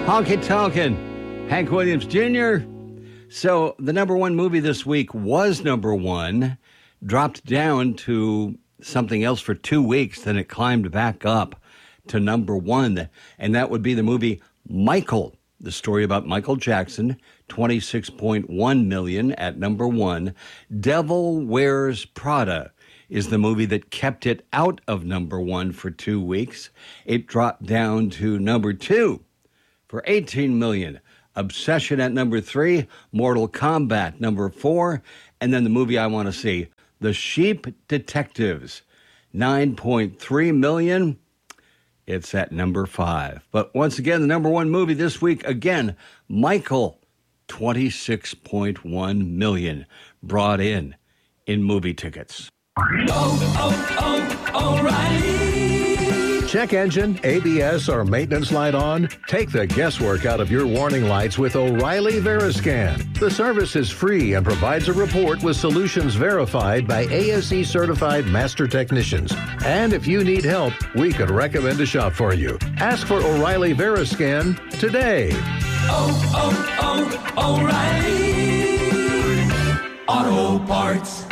Honky Tonkin', Hank Williams Jr. So the number one movie this week was number one, dropped down to something else for 2 weeks, then it climbed back up to number one, and that would be the movie Michael, the story about Michael Jackson, 26.1 million at number one. Devil Wears Prada is the movie that kept it out of number one for 2 weeks. It dropped down to number two for 18 million. Obsession at number three, Mortal Kombat number four, and then the movie I want to see, The Sheep Detectives, 9.3 million. It's at number five. But once again, the number one movie this week, again, Michael, 26.1 million brought in movie tickets. O'Reilly. Check engine, ABS, or maintenance light on? Take the guesswork out of your warning lights with O'Reilly Veriscan. The service is free and provides a report with solutions verified by ASE certified master technicians. And if you need help, we could recommend a shop for you. Ask for O'Reilly Veriscan today. O'Reilly Auto Parts.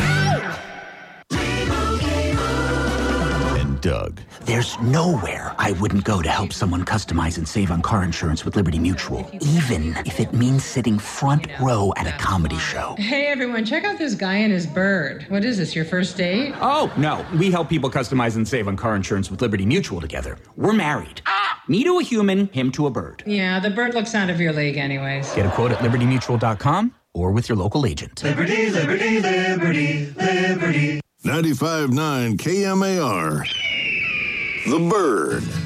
Doug. There's nowhere I wouldn't go to help someone customize and save on car insurance with Liberty Mutual, even if it means sitting front row at a comedy show. Hey everyone, check out this guy and his bird. What is this, your first date? Oh, no. We help people customize and save on car insurance with Liberty Mutual together. We're married. Me to a human, him to a bird. Yeah, the bird looks out of your league anyways. Get a quote at libertymutual.com or with your local agent. Liberty, liberty, liberty, liberty. 95.9 KMAR. The Bird.